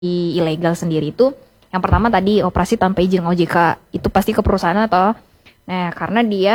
ilegal sendiri itu yang pertama tadi operasi tanpa izin OJK itu pasti ke perusahaan atau nah karena dia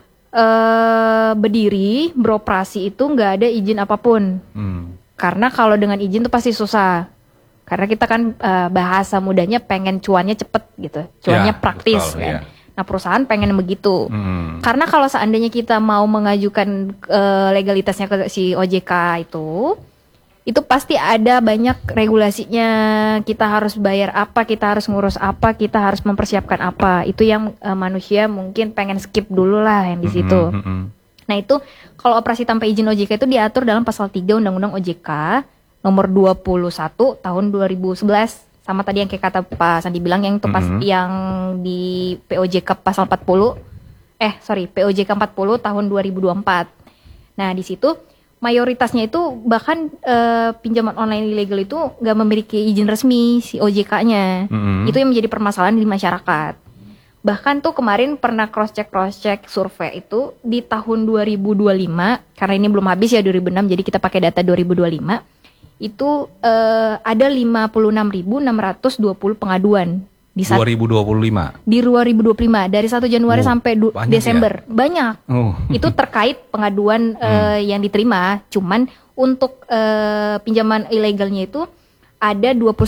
berdiri beroperasi itu nggak ada izin apapun. Karena kalau dengan izin tuh pasti susah. Karena kita kan bahasa mudahnya pengen cuannya cepet gitu, cuannya praktis betul, kan. Nah perusahaan pengen begitu. Karena kalau seandainya kita mau mengajukan legalitasnya ke si OJK itu pasti ada banyak regulasinya. Kita harus bayar apa, kita harus ngurus apa, kita harus mempersiapkan apa. Itu yang manusia mungkin pengen skip dulu lah yang di situ. Nah itu kalau operasi tanpa izin OJK itu diatur dalam pasal 3 Undang-Undang OJK nomor 21 tahun 2011. Sama tadi yang kayak kata Pak Sandi bilang yang itu pas yang di POJK pasal 40. POJK 40 tahun 2024. Nah di situ mayoritasnya itu bahkan pinjaman online ilegal itu nggak memiliki izin resmi si OJK-nya. Itu yang menjadi permasalahan di masyarakat. Bahkan tuh kemarin pernah cross check survei itu di tahun 2025 karena ini belum habis ya 2006 jadi kita pakai data 2025 itu ada 56.620 pengaduan di 2025 di 2025 dari 1 Januari sampai Desember ya? Banyak. Itu terkait pengaduan yang diterima. Cuman untuk pinjaman ilegalnya itu ada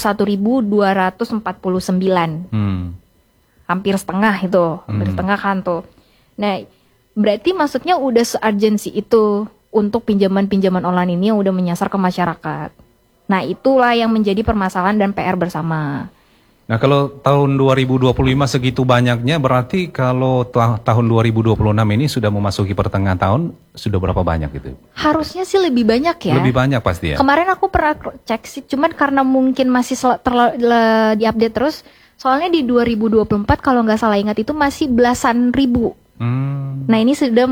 21.249. Hampir setengah itu, hampir setengah kan tuh. Nah, berarti maksudnya udah se-urgency itu untuk pinjaman-pinjaman online ini yang udah menyasar ke masyarakat. Nah, itulah yang menjadi permasalahan dan PR bersama. Nah, kalau tahun 2025 segitu banyaknya, berarti kalau tahun 2026 ini sudah memasuki pertengahan tahun, sudah berapa banyak gitu? Harusnya sih lebih banyak ya. Lebih banyak pasti ya. Kemarin aku pernah cek sih, cuman karena mungkin masih diupdate terus, soalnya di 2024 kalau nggak salah ingat itu masih belasan ribu. Nah ini sudah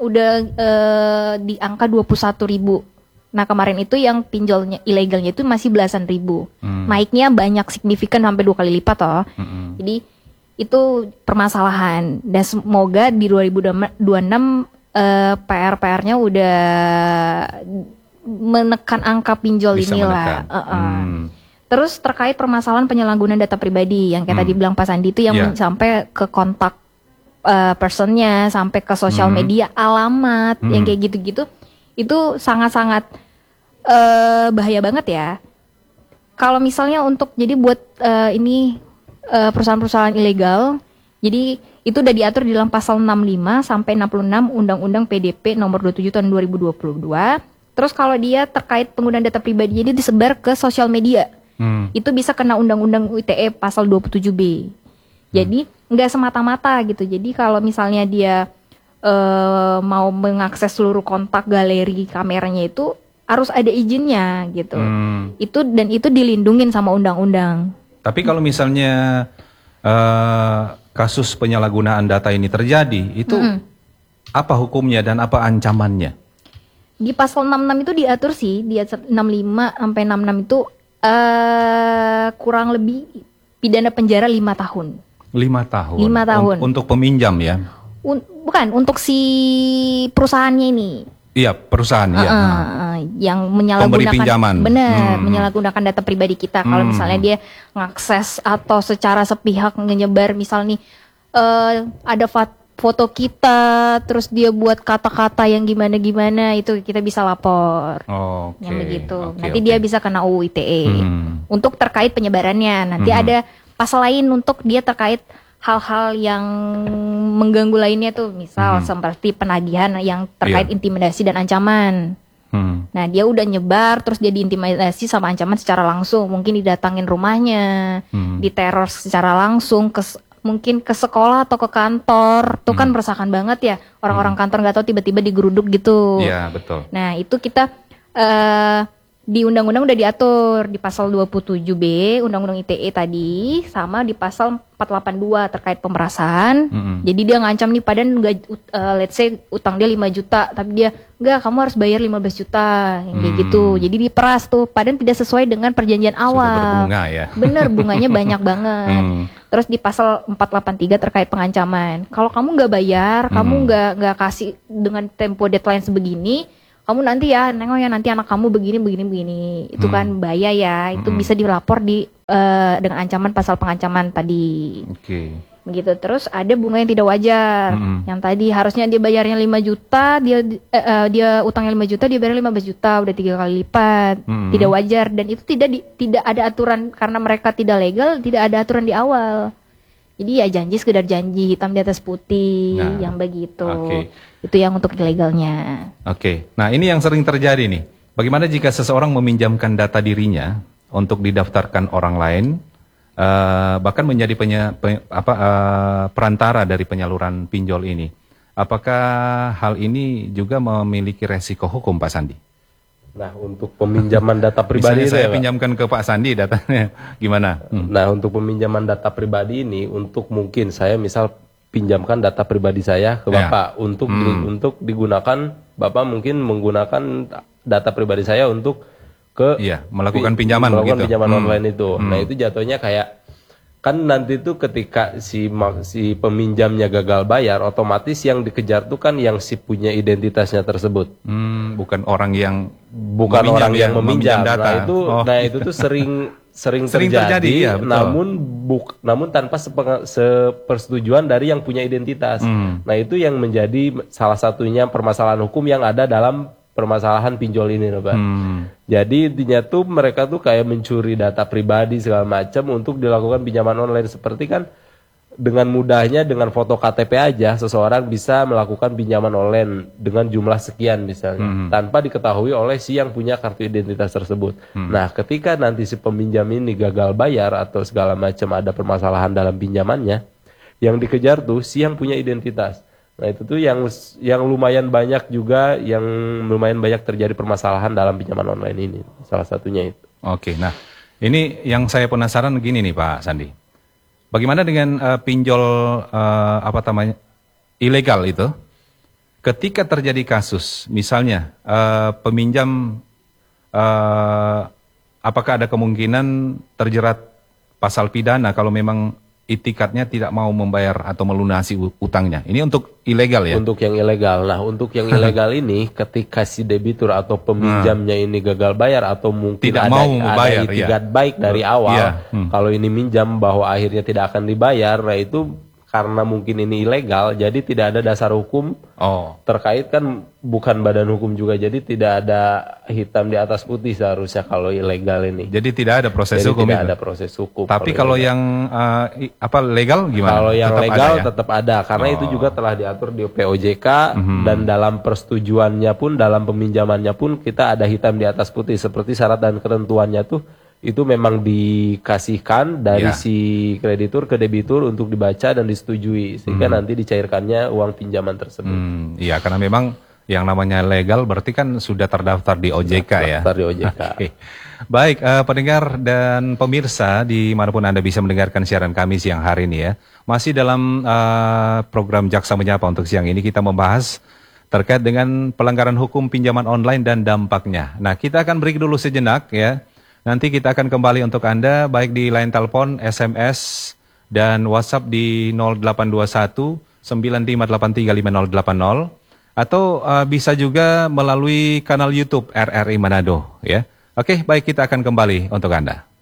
di angka 21.000. Nah kemarin itu yang pinjolnya ilegalnya itu masih belasan ribu. Naiknya banyak signifikan sampai 2 kali lipat toh. Jadi itu permasalahan dan semoga di 2026 PR-nya udah menekan angka pinjol bisa inilah. Terus terkait permasalahan penyalahgunaan data pribadi yang kayak tadi bilang Pak Sandi itu yang sampai ke kontak personnya, sampai ke sosial media, alamat, yang kayak gitu-gitu, itu sangat-sangat bahaya banget ya. Kalau misalnya untuk jadi buat perusahaan-perusahaan ilegal, jadi itu udah diatur di dalam pasal 65 sampai 66 Undang-Undang PDP nomor 27 tahun 2022. Terus kalau dia terkait penggunaan data pribadi ini disebar ke sosial media. Itu bisa kena Undang-Undang ITE pasal 27B. Jadi nggak semata-mata gitu. Jadi kalau misalnya dia mau mengakses seluruh kontak galeri kameranya itu harus ada izinnya gitu. Itu dilindungin sama undang-undang. Tapi kalau misalnya kasus penyalahgunaan data ini terjadi, itu apa hukumnya dan apa ancamannya? Di pasal 66 itu diatur sih, di 65 sampai 66 itu kurang lebih pidana penjara 5 tahun. 5 tahun. 5 tahun. Untuk peminjam ya? Bukan, untuk si perusahaannya ini. Iya, perusahaan ya. Yang menyalahgunakan pemberi pinjaman. Benar, menyalahgunakan data pribadi kita. Kalau misalnya dia ngakses atau secara sepihak nyebar misalnya ada foto kita, terus dia buat kata-kata yang gimana-gimana, itu kita bisa lapor. Yang begitu. Nanti dia bisa kena UU ITE. Untuk terkait penyebarannya. Nanti ada pasal lain untuk dia terkait hal-hal yang mengganggu lainnya tuh. Misal seperti penagihan yang terkait intimidasi dan ancaman. Nah dia udah nyebar, terus dia diintimidasi sama ancaman secara langsung. Mungkin didatangin rumahnya, diteror secara langsung, mungkin ke sekolah atau ke kantor. Itu kan meresahkan banget ya. Orang-orang kantor gak tahu tiba-tiba digeruduk gitu. Iya, betul. Nah itu kita di undang-undang udah diatur di pasal 27B Undang-Undang ITE tadi, sama di pasal 482 terkait pemerasan. Jadi dia ngancam nih, padahal let's say utang dia 5 juta, tapi dia enggak, kamu harus bayar 15 juta yang kayak gitu. Jadi diperas tuh, padahal tidak sesuai dengan perjanjian awal. Sudah berbunga ya. Bener, bunganya banyak banget. Terus di pasal 483 terkait pengancaman, kalau kamu nggak bayar, kamu nggak kasih dengan tempo deadline sebegini, kamu nanti ya nengok ya nanti anak kamu begini. Itu kan bahaya ya. Itu bisa dilapor di dengan ancaman pasal pengancaman tadi. Oke. Begitu. Terus ada bunga yang tidak wajar. Yang tadi harusnya dia bayarnya 5 juta, dia utangnya 5 juta, dia bayar 15 juta, udah 3 kali lipat. Tidak wajar, dan itu tidak ada aturan karena mereka tidak legal, tidak ada aturan di awal. Jadi ya janji sekedar janji, hitam di atas putih, yang begitu. Itu yang untuk ilegalnya. Oke. Nah, ini yang sering terjadi nih. Bagaimana jika seseorang meminjamkan data dirinya untuk didaftarkan orang lain, bahkan menjadi perantara dari penyaluran pinjol ini? Apakah hal ini juga memiliki resiko hukum, Pak Sandi? Nah, untuk peminjaman data pribadi saya pinjamkan ke Pak Sandi datanya, gimana? Nah, untuk peminjaman data pribadi ini, untuk mungkin saya misal pinjamkan data pribadi saya ke Bapak untuk digunakan, Bapak mungkin menggunakan data pribadi saya untuk melakukan pinjaman online itu. Nah, itu jatuhnya kayak kan nanti tuh ketika si peminjamnya gagal bayar, otomatis yang dikejar tuh kan yang si punya identitasnya tersebut. Bukan orang yang meminjam data. Nah itu tuh sering terjadi ya, namun tanpa sepersetujuan dari yang punya identitas. Nah, itu yang menjadi salah satunya permasalahan hukum yang ada dalam permasalahan pinjol ini, Pak. Jadi intinya tuh mereka tuh kayak mencuri data pribadi segala macam untuk dilakukan pinjaman online. Seperti kan dengan mudahnya dengan foto KTP aja seseorang bisa melakukan pinjaman online dengan jumlah sekian misalnya, tanpa diketahui oleh si yang punya kartu identitas tersebut. Nah, ketika nanti si peminjam ini gagal bayar atau segala macam ada permasalahan dalam pinjamannya, yang dikejar tuh si yang punya identitas. Nah, itu tuh yang lumayan banyak juga, yang lumayan banyak terjadi permasalahan dalam pinjaman online ini. Salah satunya itu. Oke, nah ini yang saya penasaran gini nih Pak Sandi. Bagaimana dengan pinjol ilegal itu? Ketika terjadi kasus, misalnya peminjam, apakah ada kemungkinan terjerat pasal pidana kalau memang itikadnya tidak mau membayar atau melunasi utangnya? Ini untuk ilegal ya? Untuk yang ilegal. Nah, untuk yang ilegal ini ketika si debitur atau peminjamnya ini gagal bayar atau mungkin tidak mau membayar, ada itikat baik dari awal, kalau ini minjam bahwa akhirnya tidak akan dibayar, nah itu karena mungkin ini ilegal, jadi tidak ada dasar hukum terkait, kan bukan badan hukum juga, jadi tidak ada hitam di atas putih seharusnya kalau ilegal ini. Jadi tidak ada proses hukum. Tidak ada proses hukum. Tapi kalau yang legal gimana? Kalau yang legal tetap ada, karena itu juga telah diatur di POJK dan dalam persetujuannya pun, dalam peminjamannya pun kita ada hitam di atas putih seperti syarat dan ketentuannya tuh. Itu memang dikasihkan dari si kreditur ke debitur untuk dibaca dan disetujui sehingga nanti dicairkannya uang pinjaman tersebut. Iya, karena memang yang namanya legal berarti kan sudah terdaftar di OJK ya. Terdaftar di OJK. Okay. Baik, pendengar dan pemirsa dimanapun Anda bisa mendengarkan siaran kami siang hari ini ya. Masih dalam program Jaksa Menyapa untuk siang ini kita membahas terkait dengan pelanggaran hukum pinjaman online dan dampaknya. Nah, kita akan break dulu sejenak ya. Nanti kita akan kembali untuk Anda baik di line telepon, SMS, dan WhatsApp di 0821 9583 5080 atau bisa juga melalui kanal YouTube RRI Manado ya. Oke, baik, kita akan kembali untuk Anda.